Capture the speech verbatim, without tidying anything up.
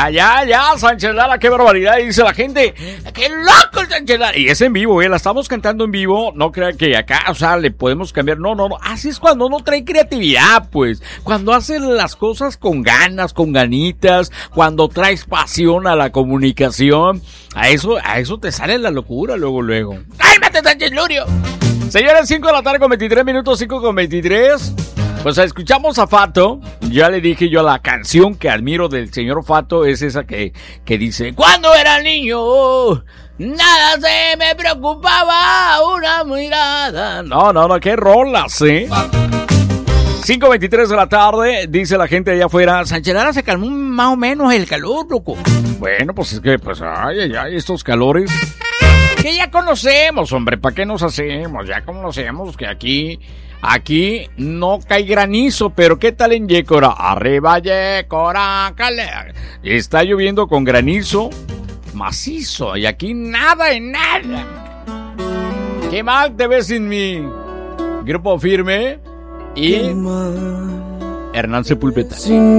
Ya, ya, ya, Sánchez Lara, qué barbaridad, dice la gente. ¡Qué loco el Sánchez Lara! Y es en vivo, eh, la estamos cantando en vivo. No crean que acá, o sea, le podemos cambiar. No, no, no. Así es cuando uno trae creatividad, pues. Cuando hace las cosas con ganas, con ganitas. Cuando traes pasión a la comunicación. A eso, a eso te sale la locura luego, luego. ¡Cálmate, Sánchez Lurio! Señores, cinco de la tarde con veintitrés minutos, cinco con veintitrés. Pues escuchamos a Fato. Ya le dije yo, la canción que admiro del señor Fato es esa que, que dice: cuando era niño, nada se me preocupaba, una mirada. No, no, no, qué rolas, ¿eh? cinco veintitrés de la tarde, dice la gente allá afuera. Sánchez Lara se calmó más o menos el calor, loco. Bueno, pues es que, pues, ay, ay, ay, estos calores que ya conocemos, hombre, ¿para qué nos hacemos? Ya conocemos que aquí... Aquí no cae granizo, pero ¿qué tal en Yécora? Arriba Yécora, cale. Está lloviendo con granizo macizo y aquí nada y nada. Qué mal te ves sin mi Grupo Firme y Hernán Sepúlveda.